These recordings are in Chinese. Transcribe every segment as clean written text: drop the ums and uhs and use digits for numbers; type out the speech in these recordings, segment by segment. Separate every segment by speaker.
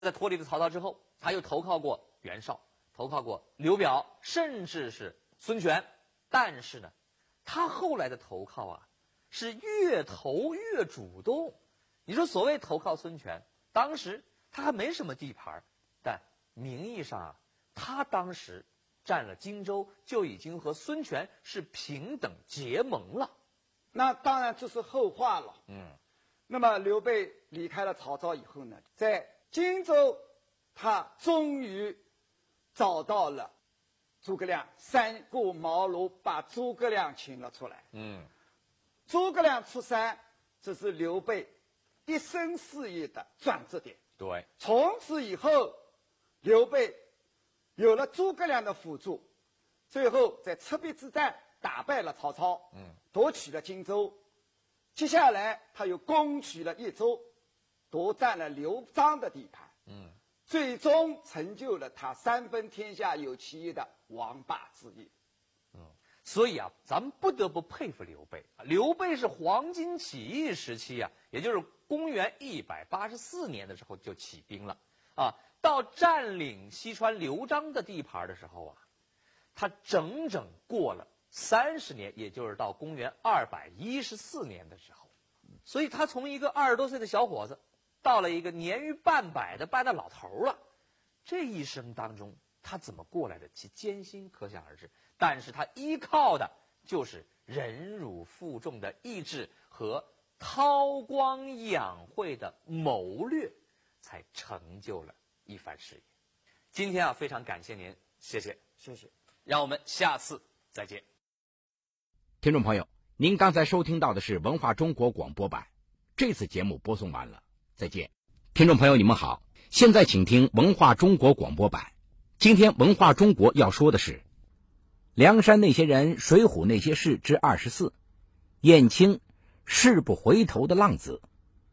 Speaker 1: 在脱离了曹操之后，他又投靠过袁绍，投靠过刘表，甚至是孙权。但是呢，他后来的投靠啊，是越投越主动。你说所谓投靠孙权，当时他还没什么地盘，但名义上啊，他当时占了荆州，就已经和孙权是平等结盟了。
Speaker 2: 那当然这是后话了。那么刘备离开了曹操以后呢，在荆州，他终于找到了诸葛亮，三顾茅庐把诸葛亮请了出来。诸葛亮出山，这是刘备一生事业的转折点。
Speaker 1: 对，
Speaker 2: 从此以后，刘备有了诸葛亮的辅助，最后在赤壁之战打败了曹操，夺取了荆州。接下来他又攻取了益州，夺占了刘璋的地盘，最终成就了他三分天下有其一的王霸之业。
Speaker 1: 所以啊，咱们不得不佩服刘备。刘备是黄巾起义时期啊，也就是公元184年的时候就起兵了啊。到占领西川刘璋的地盘的时候啊，他整整过了30年，也就是到公元214年的时候。所以他从一个20多岁的小伙子，到了一个年逾半百的半大老头了。这一生当中，他怎么过来的，其艰辛可想而知。但是他依靠的就是忍辱负重的意志和韬光养晦的谋略，才成就了一番事业。今天啊，非常感谢您，谢谢，
Speaker 2: 谢谢，
Speaker 1: 让我们下次再见。
Speaker 3: 听众朋友，您刚才收听到的是文化中国广播版，这次节目播送完了，再见。听众朋友，你们好，现在请听文化中国广播版。今天文化中国要说的是梁山那些人，水浒那些事之24，燕青誓不回头的浪子。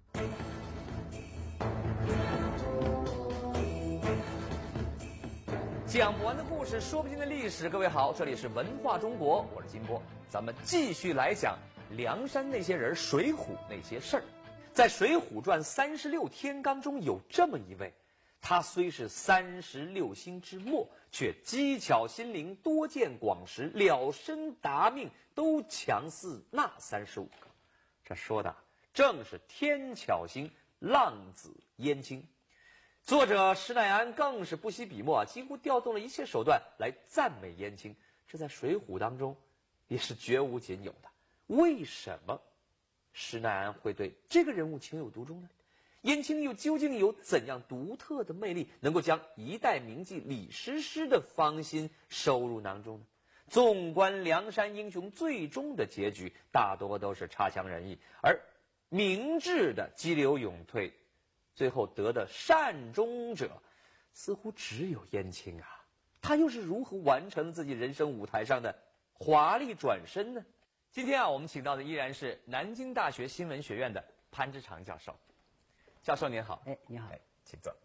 Speaker 1: 讲不完的故事，说不尽的历史。各位好，这里是文化中国，我是金波，咱们继续来讲梁山那些人，水浒那些事儿。在《水浒传》36天罡中有这么一位，他虽是36星之末，却机巧心灵，多见广识，了身达命，都强似那35个。这说的正是天巧星浪子燕青。作者施耐庵更是不惜笔墨，几乎调动了一切手段来赞美燕青，这在《水浒》当中也是绝无仅有的。为什么施耐庵会对这个人物情有独钟呢？燕青又究竟有怎样独特的魅力，能够将一代名妓李师师的芳心收入囊中呢？纵观梁山英雄最终的结局，大多都是差强人意，而明智的激流勇退，最后得的善终者，似乎只有燕青啊。他又是如何完成自己人生舞台上的华丽转身呢？今天啊，我们请到的依然是南京大学新闻学院的潘之常教授。教授您好。
Speaker 4: 你好。
Speaker 1: 请坐。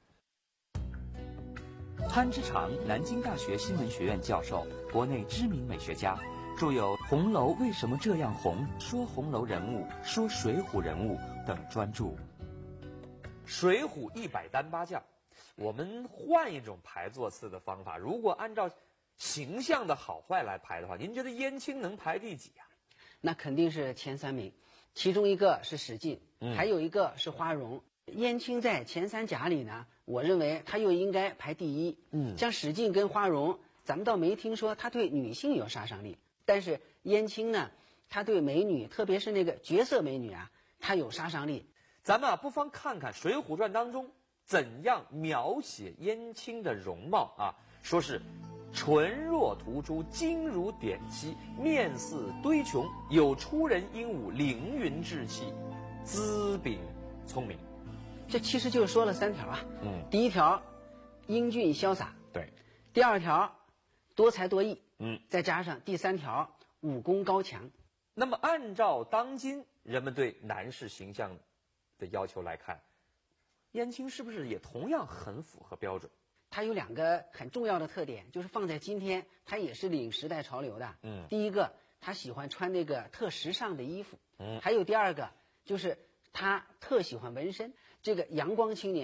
Speaker 1: 潘之常，南京大学新闻学院教授，国内知名美学家，著有《红楼为什么这样红》《说红楼人物》《说水浒人物》等专著。水浒100单八将，我们换一种排座次的方法，如果按照形象的好坏来排的话，您觉得燕青能排第几啊？
Speaker 4: 那肯定是前3名，其中一个是史进，还有一个是花荣。燕青在前3甲里呢，我认为他又应该排第1。像史进跟花荣，咱们倒没听说他对女性有杀伤力，但是燕青呢，他对美女，特别是那个绝色美女啊，他有杀伤力。
Speaker 1: 咱们不妨看看《水浒传》当中怎样描写燕青的容貌啊，说是唇若涂朱，睛如点漆，面似堆琼，有出人鹦鹉，凌云志气，资禀聪明。
Speaker 4: 这其实就说了3条啊。第1条，英俊潇洒。
Speaker 1: 对。
Speaker 4: 第2条，多才多艺。再加上第3条，武功高强。
Speaker 1: 那么按照当今人们对男士形象的要求来看，燕青是不是也同样很符合标准？
Speaker 4: 他有2个很重要的特点，就是放在今天，他也是领时代潮流的。第一个，他喜欢穿那个特时尚的衣服。还有第2个，就是他特喜欢纹身。这个阳光青年啊，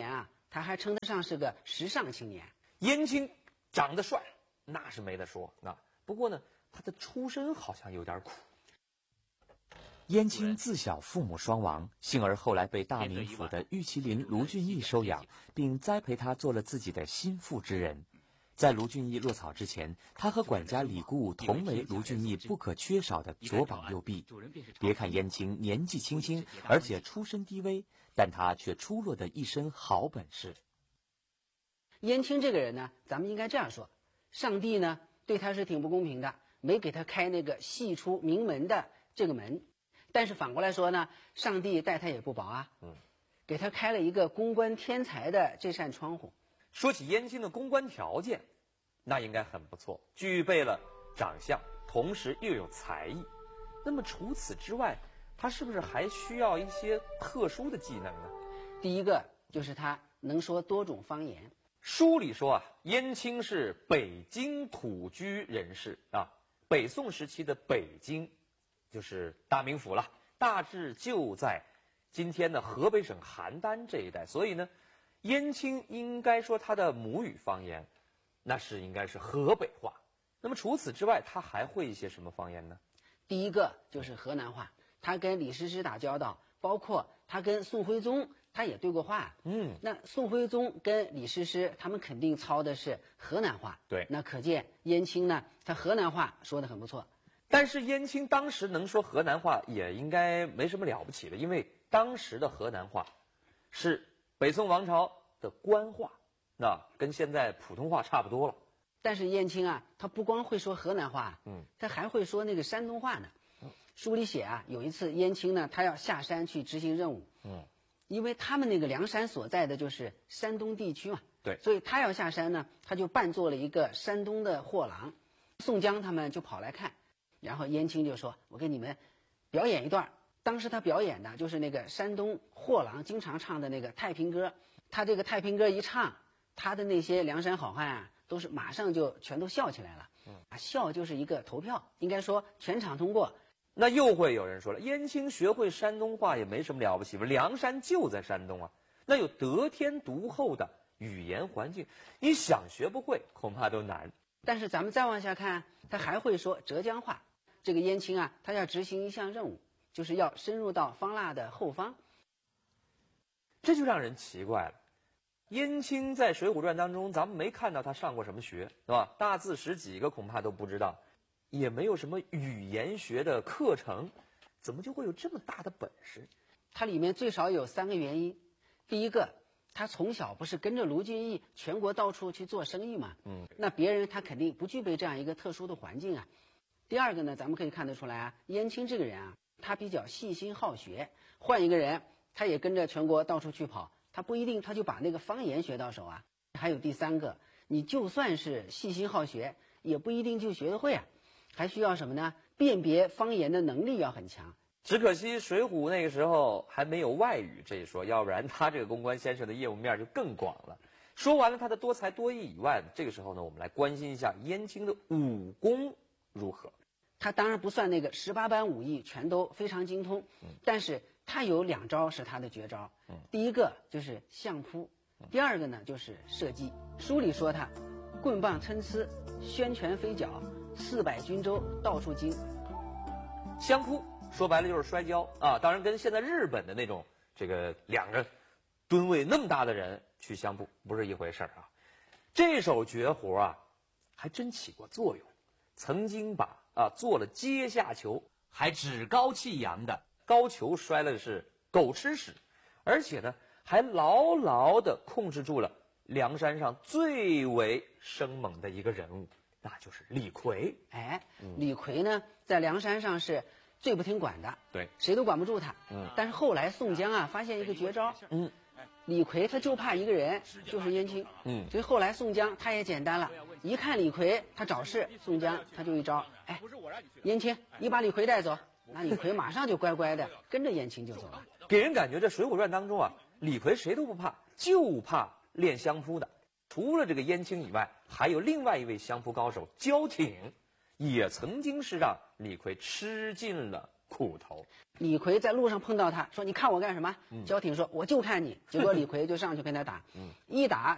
Speaker 4: 他还称得上是个时尚青年。
Speaker 1: 燕青长得帅，那是没得说。不过呢，他的出身好像有点苦。燕青自小父母双亡，幸而后来被大名府的玉麒麟卢俊义收养，并栽培他做了自己的心腹之人。在卢俊义落草之前，他和管家李固同为卢俊义不可缺少的左膀右臂。别看燕青年纪轻轻，而且出身低微，但他却出落得一身好本事。
Speaker 4: 燕青这个人呢，咱们应该这样说：上帝呢对他是挺不公平的，没给他开那个系出名门的这个门。但是反过来说呢，上帝待他也不薄啊，给他开了一个公关天才的这扇窗户。
Speaker 1: 说起燕青的公关条件，那应该很不错，具备了长相，同时又有才艺。那么除此之外，他是不是还需要一些特殊的技能呢？
Speaker 4: 第一个就是他能说多种方言。
Speaker 1: 书里说燕青是北京土居人士啊。北宋时期的北京就是大名府了，大致就在今天的河北省邯郸这一带，所以呢，燕青应该说他的母语方言应该是河北话。那么除此之外，他还会一些什么方言呢？
Speaker 4: 第一个就是河南话，他跟李师师打交道，包括他跟宋徽宗他也对过话。那宋徽宗跟李师师他们肯定操的是河南话。
Speaker 1: 对，
Speaker 4: 那可见燕青呢，他河南话说得很不错。
Speaker 1: 但是燕青当时能说河南话也应该没什么了不起的，因为当时的河南话是北宋王朝的官话，那跟现在普通话差不多了。
Speaker 4: 但是燕青啊，他不光会说河南话，他还会说那个山东话呢。书里写啊，有一次燕青呢，他要下山去执行任务，因为他们那个梁山所在的就是山东地区嘛，
Speaker 1: 对，
Speaker 4: 所以他要下山呢，他就扮作了一个山东的货郎。宋江他们就跑来看，然后燕青就说：“我给你们表演一段。”当时他表演的就是那个山东货郎经常唱的那个太平歌。他这个太平歌一唱，他的那些梁山好汉啊，都是马上就全都笑起来了。笑就是一个投票，应该说全场通过。
Speaker 1: 那又会有人说了，燕青学会山东话也没什么了不起吧？梁山就在山东啊，那有得天独厚的语言环境，你想学不会恐怕都难。
Speaker 4: 但是咱们再往下看，他还会说浙江话。这个燕青啊，他要执行一项任务，就是要深入到方腊的后方。
Speaker 1: 这就让人奇怪了。燕青在《水浒传》当中，咱们没看到他上过什么学，是吧？大字识几个恐怕都不知道，也没有什么语言学的课程，怎么就会有这么大的本事？
Speaker 4: 它里面最少有3个原因。第一个，他从小不是跟着卢俊义全国到处去做生意嘛，那别人他肯定不具备这样一个特殊的环境啊。第二个呢，咱们可以看得出来啊，燕青这个人啊，他比较细心好学，换一个人他也跟着全国到处去跑，他不一定他就把那个方言学到手啊。还有第三个，你就算是细心好学，也不一定就学得会啊，还需要什么呢？辨别方言的能力要很强。
Speaker 1: 只可惜水浒那个时候还没有外语这一说，要不然他这个公关先生的业务面就更广了。说完了他的多才多艺以外，这个时候呢，我们来关心一下燕青的武功如何。
Speaker 4: 他当然不算那个18般武艺全都非常精通，但是他有2招是他的绝招。第一个就是相扑，第二个呢就是射击。书里说他棍棒参差，宣拳飞脚，400军州到处经。
Speaker 1: 相扑说白了就是摔跤啊，当然跟现在日本的那种这个2个吨位那么大的人去相扑不是一回事啊。这手绝活啊，还真起过作用，曾经把做了阶下球，还趾高气扬的高俅摔了是狗吃屎，而且呢还牢牢地控制住了梁山上最为生猛的一个人物，那就是李逵。
Speaker 4: 李逵呢在梁山上是最不听管的，
Speaker 1: 对，
Speaker 4: 谁都管不住他。但是后来宋江啊发现一个绝招，李逵他就怕一个人，就是燕青。所以后来宋江他也简单了，一看李逵他找事，宋江他就一招，燕青你把李逵带走，那李逵马上就乖乖的跟着燕青就走了。
Speaker 1: 给人感觉这《水浒传》当中啊，李逵谁都不怕，就怕练相扑的。除了这个燕青以外，还有另外一位相扑高手焦挺，也曾经是让李逵吃尽了苦头。
Speaker 4: 李逵在路上碰到他，说：“你看我干什么？”焦挺说：“我就看你。”结果李逵就上去跟他打，一打